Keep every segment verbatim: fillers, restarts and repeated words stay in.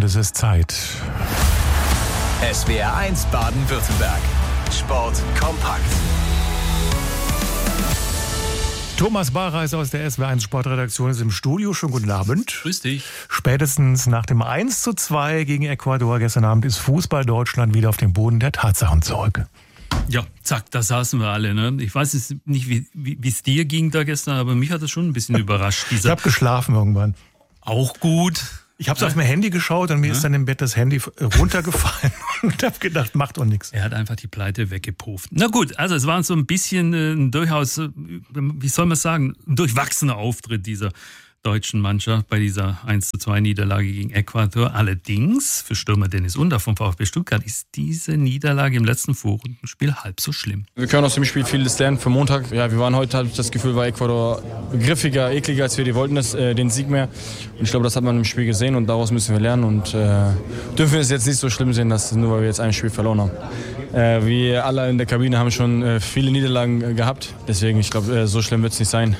und es ist Zeit. S W R eins Baden-Württemberg. Sport kompakt. Thomas Barreis aus der S W R eins Sportredaktion ist im Studio. Schönen guten Abend. Grüß dich. Spätestens nach dem eins zu zwei gegen Ecuador gestern Abend ist Fußball Deutschland wieder auf dem Boden der Tatsachen zurück. Ja, zack, da saßen wir alle. Ne? Ich weiß jetzt nicht, wie es dir ging da gestern, aber mich hat das schon ein bisschen überrascht. Ich habe geschlafen irgendwann. Auch gut. Ich habe es ja. auf mein Handy geschaut und mir ja. ist dann im Bett das Handy runtergefallen und habe gedacht, macht doch nichts. Er hat einfach die Pleite weggepufft. Na gut, also es war so ein bisschen äh, durchaus, äh, wie soll man sagen, ein durchwachsener Auftritt dieser deutschen Mannschaft bei dieser eins zu zwei Niederlage gegen Ecuador. Allerdings, für Stürmer Dennis Undaff vom VfB Stuttgart ist diese Niederlage im letzten Vorrundenspiel halb so schlimm. Wir können aus dem Spiel vieles lernen für Montag. Ja, wir waren heute, habe ich das Gefühl, war Ecuador griffiger, ekliger als wir. Die wollten das, äh, den Sieg mehr. Und ich glaube, das hat man im Spiel gesehen und daraus müssen wir lernen. Und äh, dürfen wir es jetzt nicht so schlimm sehen, dass nur weil wir jetzt ein Spiel verloren haben. Äh, wir alle in der Kabine haben schon äh, viele Niederlagen äh, gehabt. Deswegen, ich glaube, äh, so schlimm wird es nicht sein.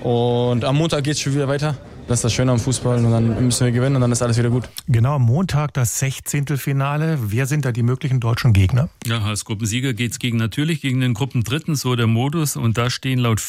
Und am Montag geht es schon wieder weiter. Das ist das Schöne am Fußball. Und dann müssen wir gewinnen und dann ist alles wieder gut. Genau, am Montag das sechzehnte Finale. Wer sind da die möglichen deutschen Gegner? Ja, als Gruppensieger geht es gegen, natürlich gegen den Gruppendritten, so der Modus. Und da stehen laut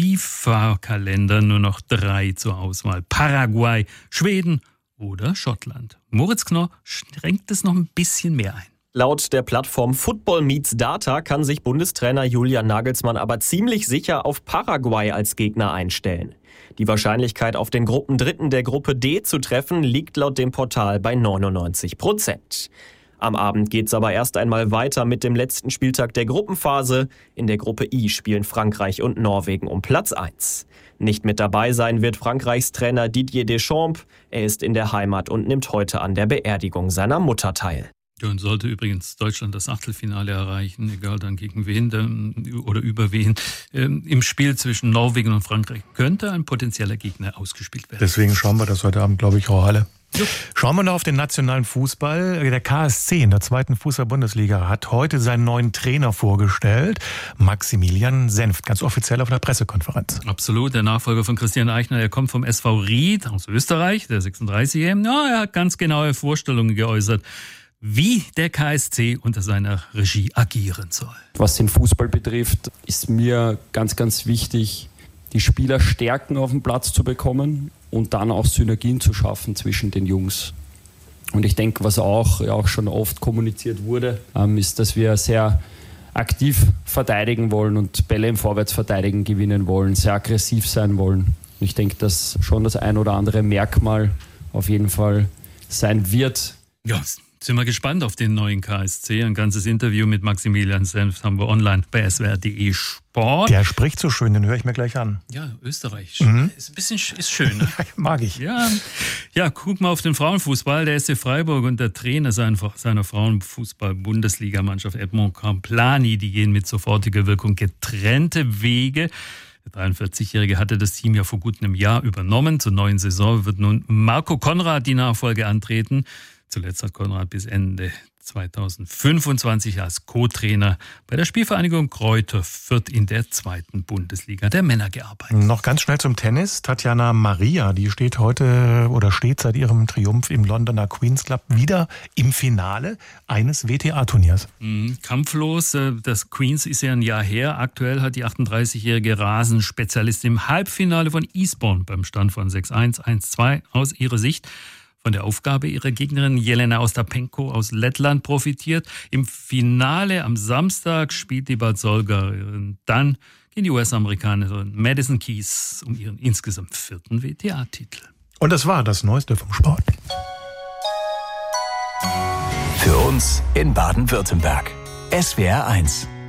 FIFA-Kalender nur noch drei zur Auswahl. Paraguay, Schweden oder Schottland. Moritz Knorr schränkt es noch ein bisschen mehr ein. Laut der Plattform Football Meets Data kann sich Bundestrainer Julian Nagelsmann aber ziemlich sicher auf Paraguay als Gegner einstellen. Die Wahrscheinlichkeit, auf den Gruppendritten der Gruppe D zu treffen, liegt laut dem Portal bei neunundneunzig Prozent. Am Abend geht's aber erst einmal weiter mit dem letzten Spieltag der Gruppenphase. In der Gruppe I spielen Frankreich und Norwegen um Platz eins. Nicht mit dabei sein wird Frankreichs Trainer Didier Deschamps. Er ist in der Heimat und nimmt heute an der Beerdigung seiner Mutter teil. Ja, und sollte übrigens Deutschland das Achtelfinale erreichen, egal dann gegen wen oder über wen, ähm, im Spiel zwischen Norwegen und Frankreich könnte ein potenzieller Gegner ausgespielt werden. Deswegen schauen wir das heute Abend, glaube ich, auch alle. Jo. Schauen wir noch auf den nationalen Fußball. Der K S C in der zweiten Fußball-Bundesliga hat heute seinen neuen Trainer vorgestellt, Maximilian Senft, ganz offiziell auf der Pressekonferenz. Absolut, der Nachfolger von Christian Eichner, der kommt vom S V Ried aus Österreich, der sechsunddreißigjährige. Ja, er hat ganz genaue Vorstellungen geäußert, wie der K S C unter seiner Regie agieren soll. Was den Fußball betrifft, ist mir ganz, ganz wichtig, die Spieler Stärken auf den Platz zu bekommen und dann auch Synergien zu schaffen zwischen den Jungs. Und ich denke, was auch, ja, auch schon oft kommuniziert wurde, ähm, ist, dass wir sehr aktiv verteidigen wollen und Bälle im Vorwärtsverteidigen gewinnen wollen, sehr aggressiv sein wollen. Und ich denke, dass schon das ein oder andere Merkmal auf jeden Fall sein wird. Ja, sind wir gespannt auf den neuen K S C. Ein ganzes Interview mit Maximilian Senft haben wir online bei S W R punkt de Sport. Der spricht so schön, den höre ich mir gleich an. Ja, Österreich. Mhm. Ist ein bisschen ist schön. Ne? Mag ich. Ja, ja, guck mal auf den Frauenfußball. Der S C Freiburg und der Trainer seiner, seiner Frauenfußball-Bundesligamannschaft Edmond Camplani, die gehen mit sofortiger Wirkung getrennte Wege. Der dreiundvierzigjährige hatte das Team ja vor gut einem Jahr übernommen. Zur neuen Saison wird nun Marco Konrad die Nachfolge antreten. Zuletzt hat Konrad bis Ende zweitausendfünfundzwanzig als Co-Trainer bei der Spielvereinigung Greuther Fürth in der zweiten Bundesliga der Männer gearbeitet. Noch ganz schnell zum Tennis. Tatjana Maria, die steht heute oder steht seit ihrem Triumph im Londoner Queen's Club wieder im Finale eines W T A-Turniers. Mhm, kampflos. Das Queen's ist ja ein Jahr her. Aktuell hat die achtunddreißigjährige Rasenspezialistin im Halbfinale von Eastbourne beim Stand von sechs eins, eins zwei aus ihrer Sicht von der Aufgabe ihrer Gegnerin Jelena Ostapenko aus Lettland profitiert. Im Finale am Samstag spielt die Bad Solgarin dann gegen die U S-Amerikanerin Madison Keys um ihren insgesamt vierten W T A-Titel. Und das war das Neueste vom Sport. Für uns in Baden-Württemberg. S W R eins.